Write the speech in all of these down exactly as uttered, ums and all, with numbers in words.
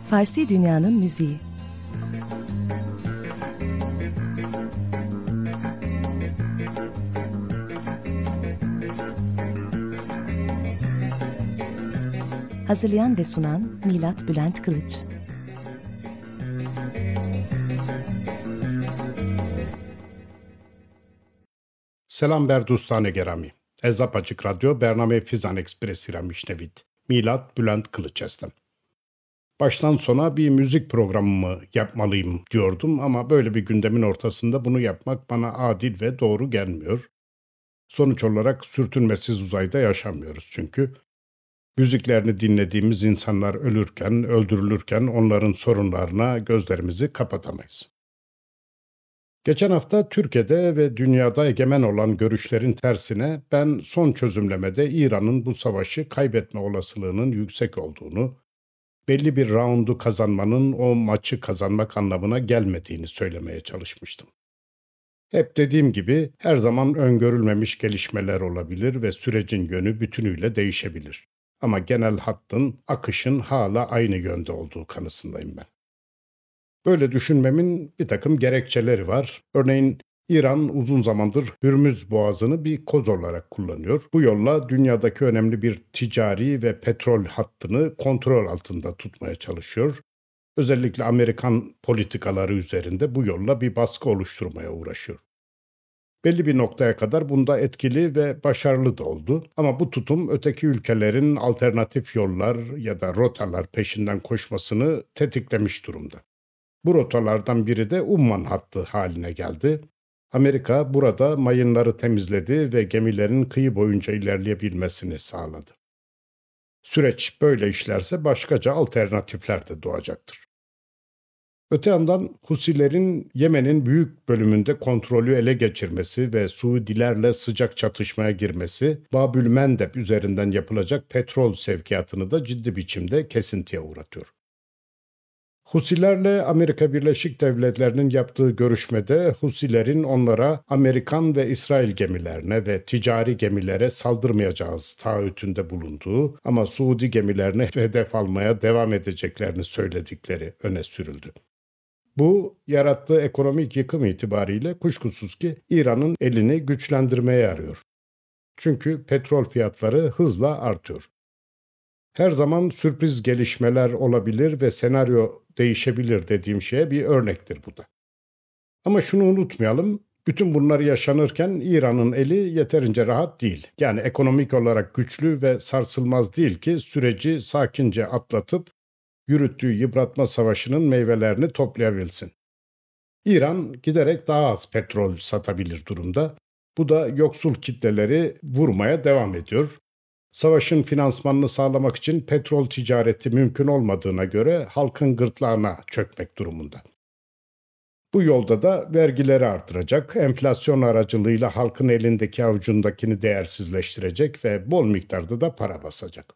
Farsi Dünya'nın müziği. Hazırlayan ve sunan Milat Bülent Kılıç. Selam ber dostane gerami. Ez Apaçık Radyo Bername Fizan Ekspresi ra mişnevit. Milat Bülent Kılıç estem. Baştan sona bir müzik programı yapmalıyım diyordum ama böyle bir gündemin ortasında bunu yapmak bana adil ve doğru gelmiyor. Sonuç olarak sürtünmesiz uzayda yaşamıyoruz çünkü. Müziklerini dinlediğimiz insanlar ölürken, öldürülürken onların sorunlarına gözlerimizi kapatamayız. Geçen hafta Türkiye'de ve dünyada egemen olan görüşlerin tersine ben son çözümlemede İran'ın bu savaşı kaybetme olasılığının yüksek olduğunu, belli bir raundu kazanmanın o maçı kazanmak anlamına gelmediğini söylemeye çalışmıştım. Hep dediğim gibi her zaman öngörülmemiş gelişmeler olabilir ve sürecin yönü bütünüyle değişebilir. Ama genel hattın, akışın hala aynı yönde olduğu kanısındayım ben. Böyle düşünmemin bir takım gerekçeleri var. Örneğin İran uzun zamandır Hürmüz Boğazı'nı bir koz olarak kullanıyor. Bu yolla dünyadaki önemli bir ticari ve petrol hattını kontrol altında tutmaya çalışıyor. Özellikle Amerikan politikaları üzerinde bu yolla bir baskı oluşturmaya uğraşıyor. Belli bir noktaya kadar bunda etkili ve başarılı da oldu. Ama bu tutum öteki ülkelerin alternatif yollar ya da rotalar peşinden koşmasını tetiklemiş durumda. Bu rotalardan biri de Umman hattı haline geldi. Amerika burada mayınları temizledi ve gemilerin kıyı boyunca ilerleyebilmesini sağladı. Süreç böyle işlerse başkaca alternatifler de doğacaktır. Öte yandan Husilerin Yemen'in büyük bölümünde kontrolü ele geçirmesi ve Suudilerle sıcak çatışmaya girmesi, Babülmendeb üzerinden yapılacak petrol sevkiyatını da ciddi biçimde kesintiye uğratıyor. Husilerle Amerika Birleşik Devletleri'nin yaptığı görüşmede Husilerin onlara Amerikan ve İsrail gemilerine ve ticari gemilere saldırmayacağız taahhütünde bulunduğu ama Suudi gemilerine hedef almaya devam edeceklerini söyledikleri öne sürüldü. Bu, yarattığı ekonomik yıkım itibariyle kuşkusuz ki İran'ın elini güçlendirmeye yarıyor. Çünkü petrol fiyatları hızla artıyor. Her zaman sürpriz gelişmeler olabilir ve senaryo değişebilir dediğim şeye bir örnektir bu da. Ama şunu unutmayalım, bütün bunlar yaşanırken İran'ın eli yeterince rahat değil. Yani ekonomik olarak güçlü ve sarsılmaz değil ki süreci sakince atlatıp yürüttüğü yıpratma savaşının meyvelerini toplayabilsin. İran giderek daha az petrol satabilir durumda. Bu da yoksul kitleleri vurmaya devam ediyor. Savaşın finansmanını sağlamak için petrol ticareti mümkün olmadığına göre halkın gırtlağına çökmek durumunda. Bu yolda da vergileri artıracak, enflasyon aracılığıyla halkın elindeki avucundakini değersizleştirecek ve bol miktarda da para basacak.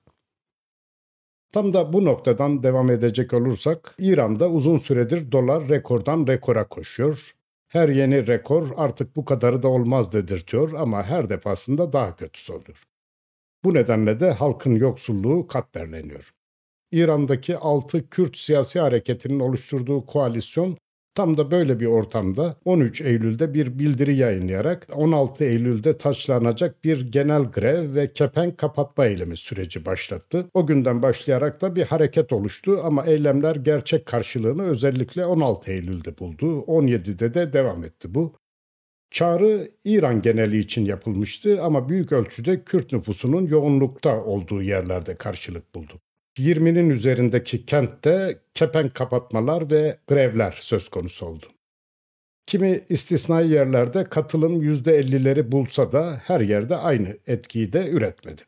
Tam da bu noktadan devam edecek olursak, İran'da uzun süredir dolar rekordan rekora koşuyor. Her yeni rekor artık bu kadarı da olmaz dedirtiyor ama her defasında daha kötüsü oluyor. Bu nedenle de halkın yoksulluğu katmerleniyor. İran'daki altı Kürt siyasi hareketinin oluşturduğu koalisyon tam da böyle bir ortamda on üç Eylül'de bir bildiri yayınlayarak on altı Eylül'de taçlanacak bir genel grev ve kepenk kapatma eylemi süreci başlattı. O günden başlayarak da bir hareket oluştu ama eylemler gerçek karşılığını özellikle on altı Eylül'de buldu. on yedide de devam etti bu. Çağrı İran geneli için yapılmıştı ama büyük ölçüde Kürt nüfusunun yoğunlukta olduğu yerlerde karşılık buldu. yirminin üzerindeki kentte kepenk kapatmalar ve grevler söz konusu oldu. Kimi istisnai yerlerde katılım yüzde ellileri bulsa da her yerde aynı etkiyi de üretmedi.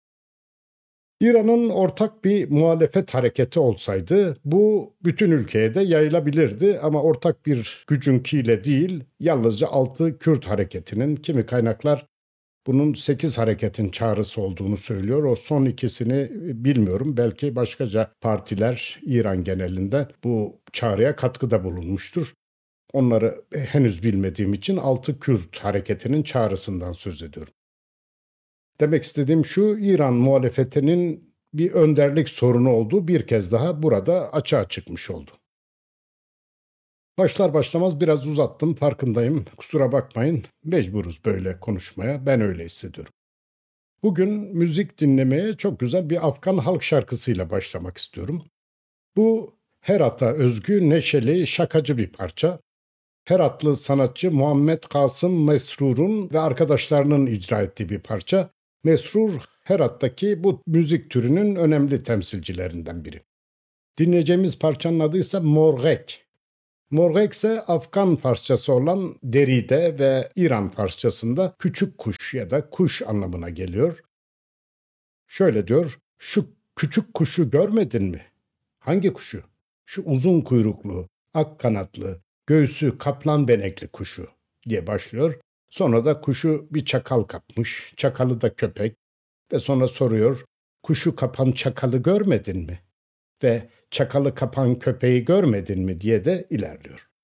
İran'ın ortak bir muhalefet hareketi olsaydı bu bütün ülkeye de yayılabilirdi ama ortak bir gücünkiyle değil, yalnızca altı Kürt hareketinin, kimi kaynaklar bunun sekiz hareketin çağrısı olduğunu söylüyor. O son ikisini bilmiyorum. Belki başkaca partiler İran genelinde bu çağrıya katkıda bulunmuştur. Onları henüz bilmediğim için altı Kürt hareketinin çağrısından söz ediyorum. Demek istediğim şu, İran muhalefetinin bir önderlik sorunu olduğu bir kez daha burada açığa çıkmış oldu. Başlar başlamaz biraz uzattım, farkındayım. Kusura bakmayın, mecburuz böyle konuşmaya. Ben öyle hissediyorum. Bugün müzik dinlemeye çok güzel bir Afgan halk şarkısıyla başlamak istiyorum. Bu Herat'a özgü, neşeli, şakacı bir parça. Heratlı sanatçı Muhammed Kasım Mesrur'un ve arkadaşlarının icra ettiği bir parça. Mesrur, Herat'taki bu müzik türünün önemli temsilcilerinden biri. Dinleyeceğimiz parçanın adı ise Morgek. Morgek ise Afgan Farsçası olan deride ve İran Farsçasında küçük kuş ya da kuş anlamına geliyor. Şöyle diyor, şu küçük kuşu görmedin mi? Hangi kuşu? Şu uzun kuyruklu, ak kanatlı, göğsü kaplan benekli kuşu diye başlıyor. Sonra da kuşu bir çakal kapmış, çakalı da köpek ve sonra soruyor, kuşu kapan çakalı görmedin mi? Ve çakalı kapan köpeği görmedin mi diye de ilerliyor.